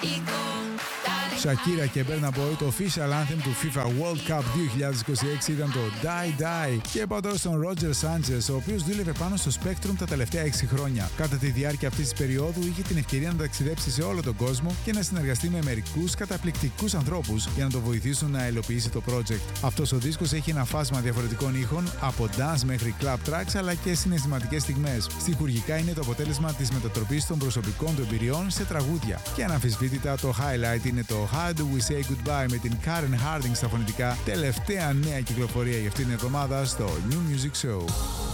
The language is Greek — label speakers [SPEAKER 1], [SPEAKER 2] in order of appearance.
[SPEAKER 1] Shakira και Burna Boy, το official anthem του FIFA World Cup 2026 ήταν το Die Die. Και πάω τώρα στον Roger Sanchez, ο οποίος δούλευε πάνω στο Spectrum τα τελευταία 6 χρόνια. Κατά τη διάρκεια αυτής της περίοδου είχε την ευκαιρία να ταξιδέψει σε όλο τον κόσμο και να συνεργαστεί με μερικούς καταπληκτικούς ανθρώπους για να το βοηθήσουν να υλοποιήσει το project. Αυτός ο δίσκος έχει ένα φάσμα διαφορετικών ήχων, από dance μέχρι club tracks αλλά και συναισθηματικές στιγμές. Στιχουργικά είναι το αποτέλεσμα της μετατροπής των προσωπικών του εμπειριών σε τραγούδια. Και αναμφισβήτητα το highlight είναι το How Do We Say Goodbye με την Karen Harding στα φωνητικά, τελευταία νέα κυκλοφορία για αυτήν την εβδομάδα στο New Music Show.